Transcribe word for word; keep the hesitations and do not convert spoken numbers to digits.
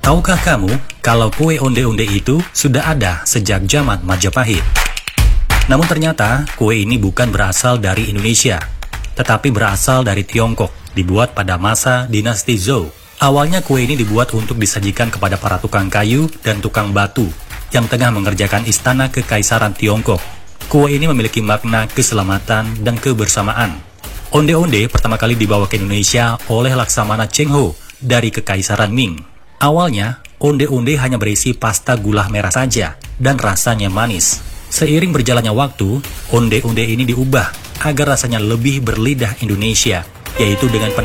Tahukah kamu kalau kue onde-onde itu sudah ada sejak zaman Majapahit? Namun ternyata kue ini bukan berasal dari Indonesia, tetapi berasal dari Tiongkok, dibuat pada masa dinasti Zhou. Awalnya kue ini dibuat untuk disajikan kepada para tukang kayu dan tukang batu yang tengah mengerjakan istana kekaisaran Tiongkok. Kue ini memiliki makna keselamatan dan kebersamaan. Onde-onde pertama kali dibawa ke Indonesia oleh Laksamana Cheng Ho dari Kekaisaran Ming. Awalnya, onde-onde hanya berisi pasta gula merah saja dan rasanya manis. Seiring berjalannya waktu, onde-onde ini diubah agar rasanya lebih berlidah Indonesia, yaitu dengan